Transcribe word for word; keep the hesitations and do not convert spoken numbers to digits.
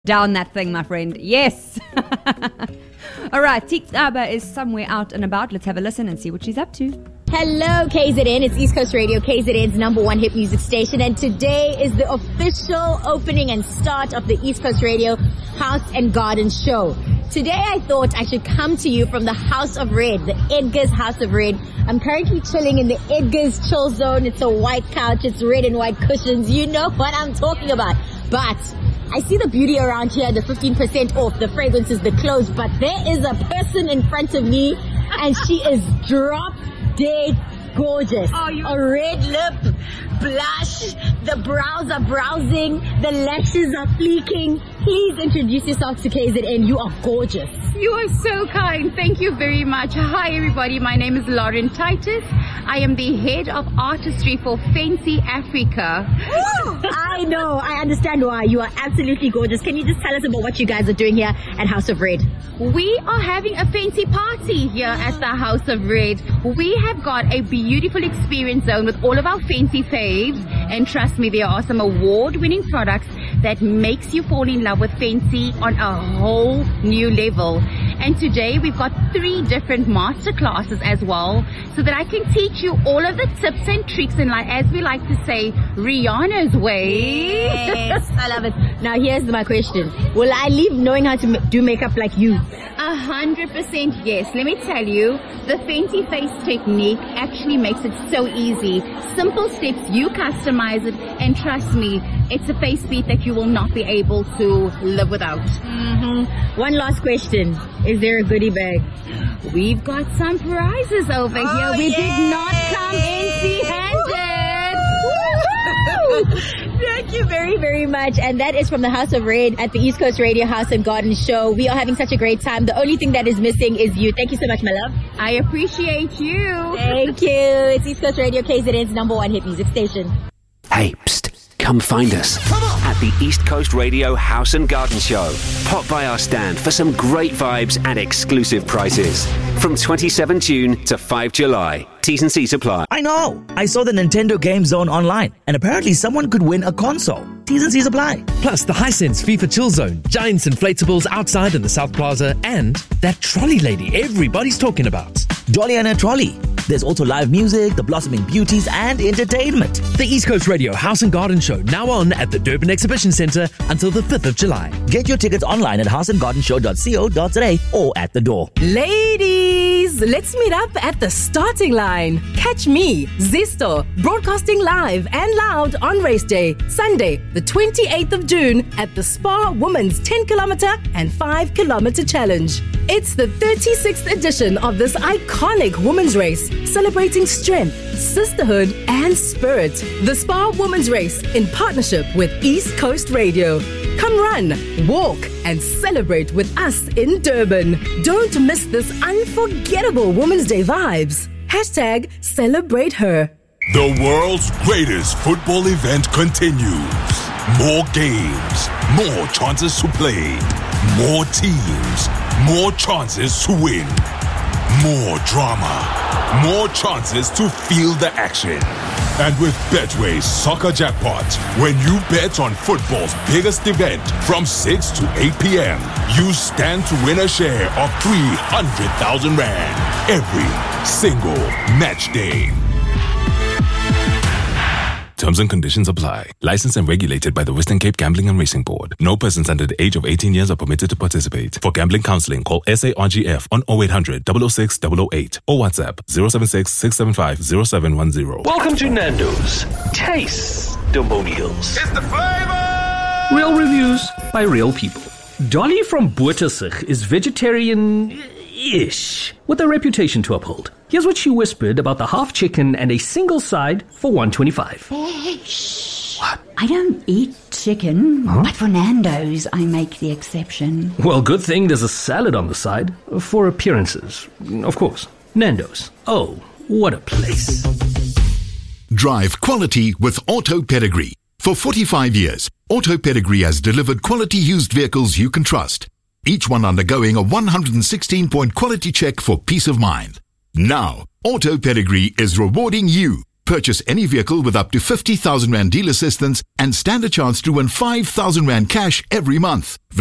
Down that thing, my friend. Yes. All right, Teeks Aba is somewhere out and about. Let's have a listen and see what she's up to. Hello, K Z N. It's East Coast Radio, K Z N's number one hit music station. And today is the official opening and start of the East Coast Radio House and Garden Show. Today I thought I should come to you from the House of Red, the Edgar's House of Red. I'm currently chilling in the Edgar's Chill Zone. It's a white couch. It's red and white cushions. You know what I'm talking about. But I see the beauty around here, the fifteen percent off, the fragrances, the clothes, but there is a person in front of me and she is drop dead gorgeous. Oh, a red lip, blush, the brows are browsing, the lashes are fleeking. Please introduce yourself to K Z N. You are gorgeous. You are so kind. Thank you very much. Hi everybody, my name is Lauren Titus. I am the head of artistry for Fancy Africa. I know, I understand why. You are absolutely gorgeous. Can you just tell us about what you guys are doing here at House of Red? We are having a fancy party here at the House of Red. We have got a beautiful experience zone with all of our fancy faves. And trust me, there are some award-winning products that makes you fall in love with fancy on a whole new level. And today we've got three different master classes as well, so that I can teach you all of the tips and tricks and, like, as we like to say, Rihanna's way. Yes, I love it. Now here's my question. Will I leave knowing how to ma- do makeup like you? A hundred percent yes. Let me tell you, the Fancy Face technique actually makes it so easy. Simple steps, you customize it, and trust me, it's a face beat that you will not be able to live without. Mm-hmm. One last question. Is there a goodie bag? We've got some prizes over oh, here. We yay! did not come empty-handed. Thank you very, very much. And that is from the House of Red at the East Coast Radio House and Garden Show. We are having such a great time. The only thing that is missing is you. Thank you so much, my love. I appreciate you. Thank you. It's East Coast Radio, K Z N's number one hit music station. Hey, psst. Come find us at the East Coast Radio House and Garden Show. Pop by our stand for some great vibes and exclusive prices. From twenty-seventh of June to fifth of July. T's and C's apply. I know. I saw the Nintendo Game Zone online, and apparently someone could win a console. T's and C's apply. Plus the Hisense FIFA Chill Zone, Giants inflatables outside in the South Plaza, and that trolley lady everybody's talking about. Dolly and a trolley. There's also live music, the blossoming beauties, and entertainment. The East Coast Radio House and Garden Show, now on at the Durban Exhibition Centre until the fifth of July. Get your tickets online at house and garden show dot co dot za or at the door. Ladies, let's meet up at the starting line. Catch me, Zesto, broadcasting live and loud on race day, Sunday, the twenty-eighth of June at the Spa Women's ten kilometer and five kilometer challenge. It's the thirty-sixth edition of this iconic women's race, celebrating strength, sisterhood, and spirit. The Spa Women's Race in partnership with East Coast Radio. Come run, walk, and celebrate with us in Durban. Don't miss this unforgettable Women's Day vibes. Hashtag celebrate her. The world's greatest football event continues. More games, more chances to play, more teams, more chances to win, more drama, more chances to feel the action. And with Betway's Soccer Jackpot, when you bet on football's biggest event from six to eight p.m., you stand to win a share of three hundred thousand rand every single match day. Terms and conditions apply. Licensed and regulated by the Western Cape Gambling and Racing Board. No persons under the age of eighteen years are permitted to participate. For gambling counseling, call S A R G F on oh eight hundred, double oh six, double oh eight or WhatsApp zero seven six, six seven five, zero seven one zero. Welcome to Nando's Taste-Demonials. It's the flavor! Real reviews by real people. Dolly from Bottersig is vegetarian-ish, with a reputation to uphold. Here's what she whispered about the half chicken and a single side for one twenty-five. Hey, shh. What? I don't eat chicken, huh? But for Nando's, I make the exception. Well, good thing there's a salad on the side for appearances. Of course. Nando's. Oh, what a place. Drive quality with Auto Pedigree. For forty-five years, Auto Pedigree has delivered quality used vehicles you can trust. Each one undergoing a one hundred sixteen point quality check for peace of mind. Now, Auto Pedigree is rewarding you Purchase any vehicle with up to fifty thousand rand deal assistance and stand a chance to win five thousand rand cash every month.